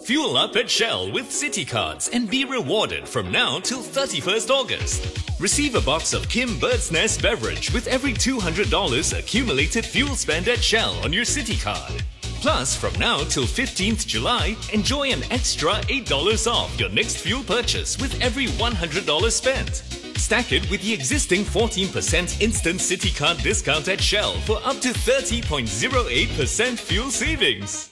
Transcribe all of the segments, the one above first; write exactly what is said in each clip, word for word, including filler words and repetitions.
Fuel up at Shell with City Cards and be rewarded from now till thirty-first August. Receive a box of Kim Bird's Nest beverage with every two hundred dollars accumulated fuel spend at Shell on your City Card. Plus, from now till fifteenth July, enjoy an extra eight dollars off your next fuel purchase with every one hundred dollars spent. Stack it with the existing fourteen percent instant City Card discount at Shell for up to thirty point zero eight percent fuel savings.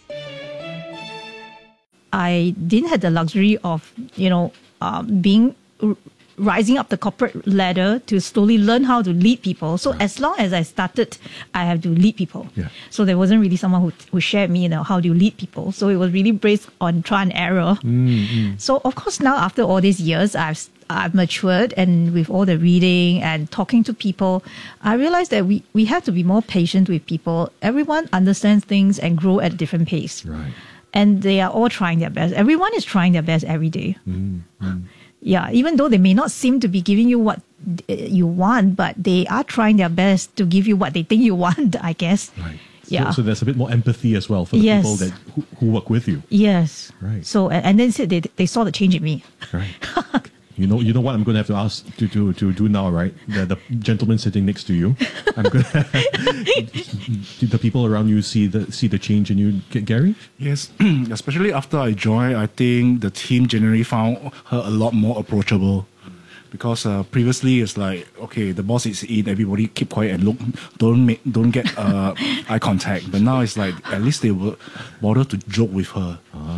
I didn't have the luxury of, you know, um, being r- rising up the corporate ladder to slowly learn how to lead people. So Right. as long as I started, I have to lead people. Yeah. So there wasn't really someone who, who shared me, you know, how do you lead people. So it was really based on trial and error. Mm-hmm. So of course now after all these years, I've I've matured, and with all the reading and talking to people, I realized that we, we have to be more patient with people. Everyone understands things and grow at a different pace. Right. And they are all trying their best. Everyone is trying their best every day. Mm-hmm. Yeah, even though they may not seem to be giving you what uh, you want, but they are trying their best to give you what they think you want, I guess. Right. So, Yeah. so there's a bit more empathy as well for the Yes. people that who, who work with you. Yes. Right. So, and and then said they, they saw the change in me. Right. You know, you know what I'm going to have to ask to to, to do now, right? The, the gentleman sitting next to you. I'm going. Do the people around you see the see the change in you, G- Gary? Yes, especially after I joined, I think the team generally found her a lot more approachable. Because uh, previously it's like, okay, the boss is in, everybody keep quiet and look, don't make, don't get uh, eye contact. But now it's like at least they will bother to joke with her.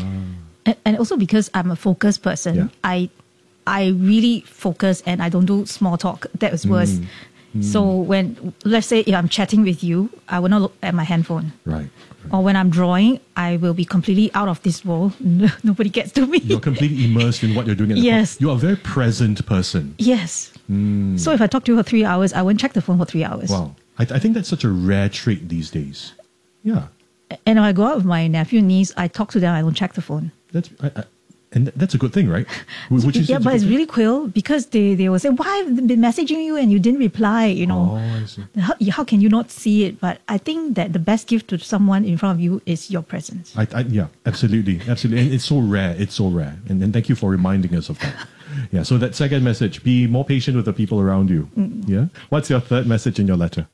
And, and also because I'm a focused person, Yeah. I I really focus and I don't do small talk. That was worse. So when, let's say if I'm chatting with you, I will not look at my handphone. Right. Or when I'm drawing, I will be completely out of this world. Nobody gets to me. You're completely immersed in what you're doing. At the Yes. point. You are a very present person. Yes. So if I talk to you for three hours, I won't check the phone for three hours. Wow. I, I think that's such a rare trait these days. Yeah. And if I go out with my nephew and niece, I talk to them, I don't check the phone. That's I, I, and that's a good thing, right? Would would you say Yeah, it's a but good it's thing? really cool because they, they will say, why have I been messaging you and you didn't reply, you know. Oh, I see. How, how can you not see it? But I think that the best gift to someone in front of you is your presence. I, I, yeah, absolutely, absolutely, and it's so rare. It's so rare, and, and thank you for reminding us of that. Yeah. So that second message: be more patient with the people around you. Yeah. What's your third message in your letter?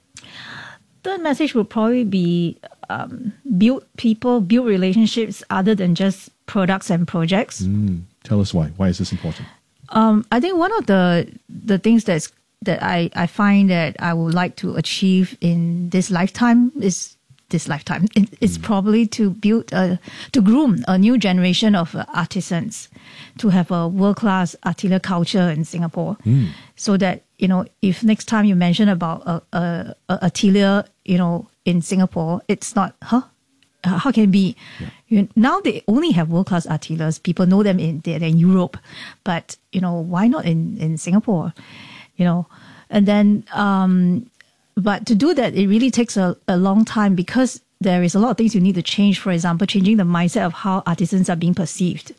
Third message would probably be um, build people, build relationships other than just products and projects. Mm, tell us why. Why is this important? Um, I think one of the the things that's that I, I find that I would like to achieve in this lifetime is this lifetime. It, it's probably to build a to groom a new generation of uh, artisans, to have a world class artisan culture in Singapore, so that you know if next time you mention about a, a, a atelier, you know in Singapore, it's not huh. Uh, how can it be? You, now they only have world class artisans. People know them in they're in Europe, but you know why not in, in Singapore? You know, and then um, but to do that, it really takes a, a long time because there is a lot of things you need to change. For example, changing the mindset of how artisans are being perceived.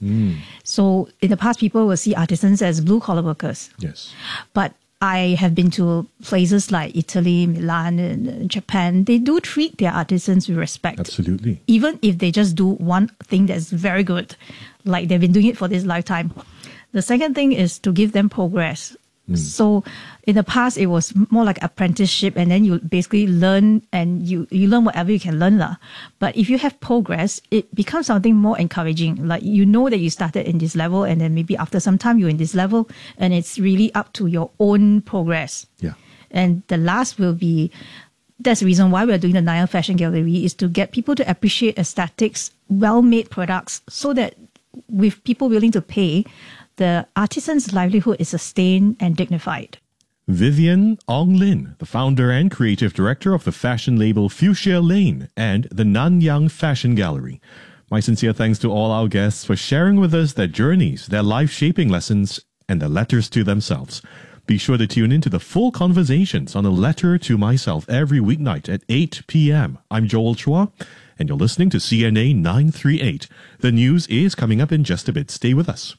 So in the past, people will see artisans as blue collar workers, Yes. but I have been to places like Italy, Milan, and Japan. They do treat their artisans with respect. Absolutely. Even if they just do one thing that's very good, like they've been doing it for this lifetime. The second thing is to give them progress. So in the past, it was more like apprenticeship, and then you basically learn and you, you learn whatever you can learn. lah. But if you have progress, it becomes something more encouraging. Like you know that you started in this level, and then maybe after some time you're in this level, and it's really up to your own progress. Yeah. And the last will be, that's the reason why we're doing the Nayang Fashion Gallery, is to get people to appreciate aesthetics, well-made products, so that with people willing to pay, the artisan's livelihood is sustained and dignified. Vivian Ong Lin, the founder and creative director of the fashion label Fuchsia Lane and the Nanyang Fashion Gallery. My sincere thanks to all our guests for sharing with us their journeys, their life-shaping lessons, and their letters to themselves. Be sure to tune in to the full conversations on A Letter to Myself every weeknight at eight p.m. I'm Joel Chua, and you're listening to C N A nine thirty-eight. The news is coming up in just a bit. Stay with us.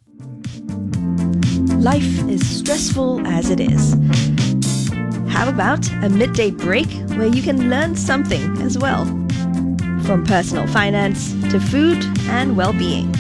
Life is stressful as it is. How about a midday break where you can learn something as well? From personal finance to food and well-being.